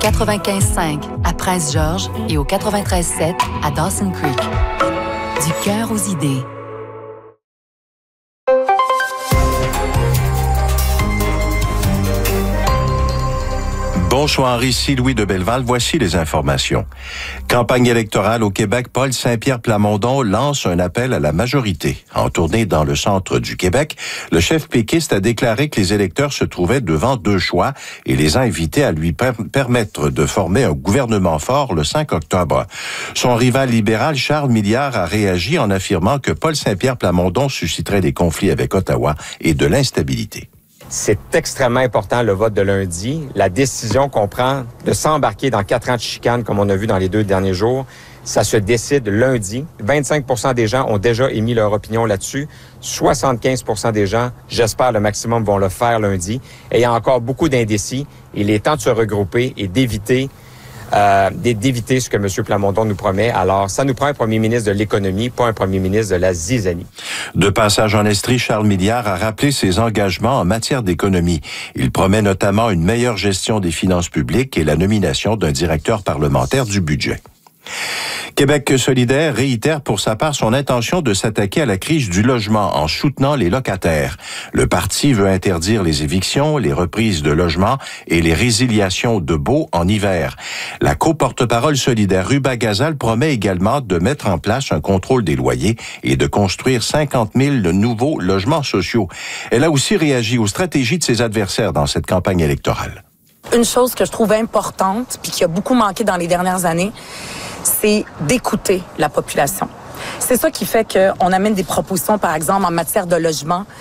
95.5 à Prince-Georges et au 93.7 à Dawson Creek. Du cœur aux idées. Bonsoir, ici Louis de Belleval. Voici les informations. Campagne électorale au Québec, Paul Saint-Pierre Plamondon lance un appel à la majorité. En tournée dans le centre du Québec, le chef péquiste a déclaré que les électeurs se trouvaient devant deux choix et les a invités à lui permettre de former un gouvernement fort le 5 octobre. Son rival libéral, Charles Milliard, a réagi en affirmant que Paul Saint-Pierre Plamondon susciterait des conflits avec Ottawa et de l'instabilité. C'est extrêmement important, le vote de lundi. La décision qu'on prend de s'embarquer dans 4 ans de chicane, comme on a vu dans les 2 derniers jours, ça se décide lundi. 25% des gens ont déjà émis leur opinion là-dessus. 75% des gens, j'espère le maximum, vont le faire lundi. Et il y a encore beaucoup d'indécis. Il est temps de se regrouper et d'éviter ce que M. Plamondon nous promet. Alors, ça nous prend un premier ministre de l'économie, pas un premier ministre de la zizanie. De passage en Estrie, Charles Milliard a rappelé ses engagements en matière d'économie. Il promet notamment une meilleure gestion des finances publiques et la nomination d'un directeur parlementaire du budget. Québec solidaire réitère pour sa part son intention de s'attaquer à la crise du logement en soutenant les locataires. Le parti veut interdire les évictions, les reprises de logements et les résiliations de baux en hiver. La co-porte-parole solidaire Ruba Gazal promet également de mettre en place un contrôle des loyers et de construire 50 000 nouveaux logements sociaux. Elle a aussi réagi aux stratégies de ses adversaires dans cette campagne électorale. Une chose que je trouve importante puis qui a beaucoup manqué dans les dernières années, c'est d'écouter la population. C'est ça qui fait qu'on amène des propositions, par exemple, en matière de logement,